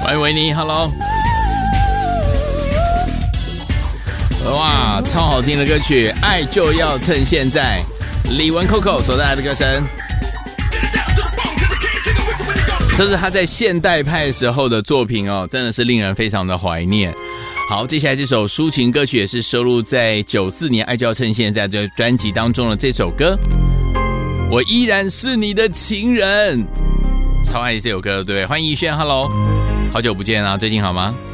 欢迎维尼 ，Hello。哇，超好听的歌曲，《爱就要趁现在》，李玟 Coco 所带来的歌声。这是他在现代派时候的作品哦，真的是令人非常的怀念。好，接下来这首抒情歌曲也是收录在94年《爱就要趁现在》这专辑当中的这首歌，我依然是你的情人，超爱这首歌，对不对？欢迎逸轩 ，Hello， 好久不见啊，最近好吗？